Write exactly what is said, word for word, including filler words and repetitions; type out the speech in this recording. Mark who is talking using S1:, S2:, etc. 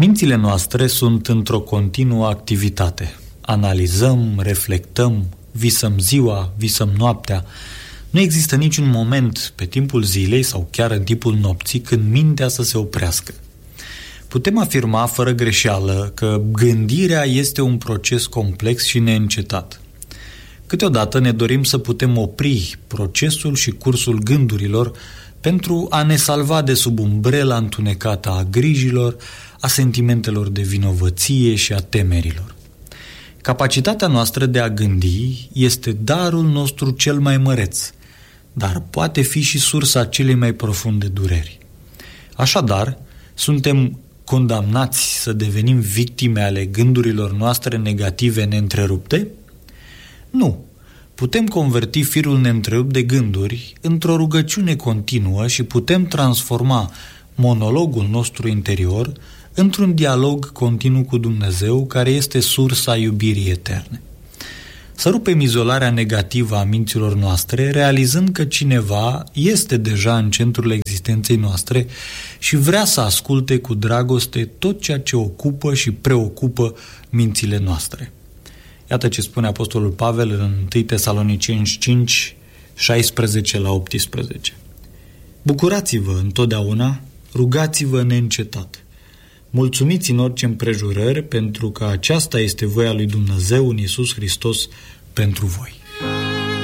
S1: Mințile noastre sunt într-o continuă activitate. Analizăm, reflectăm, visăm ziua, visăm noaptea. Nu există niciun moment pe timpul zilei sau chiar în timpul nopții când mintea să se oprească. Putem afirma fără greșeală că gândirea este un proces complex și neîncetat. Câteodată ne dorim să putem opri procesul și cursul gândurilor pentru a ne salva de sub umbrela întunecată a grijilor, a sentimentelor de vinovăție și a temerilor. Capacitatea noastră de a gândi este darul nostru cel mai măreț, dar poate fi și sursa celei mai profunde dureri. Așadar, suntem condamnați să devenim victime ale gândurilor noastre negative neîntrerupte? Nu. Putem converti firul neîntrerupt de gânduri într-o rugăciune continuă și putem transforma monologul nostru interior într-un dialog continuu cu Dumnezeu, care este sursa iubirii eterne. Să rupem izolarea negativă a minților noastre, realizând că cineva este deja în centrul existenței noastre și vrea să asculte cu dragoste tot ceea ce ocupă și preocupă mințile noastre. Iată ce spune Apostolul Pavel în întâi Tesaloniceni cinci, șaisprezece la optsprezece. Bucurați-vă întotdeauna, rugați-vă neîncetat. Mulțumiți în orice împrejurări, pentru că aceasta este voia lui Dumnezeu în Iisus Hristos pentru voi.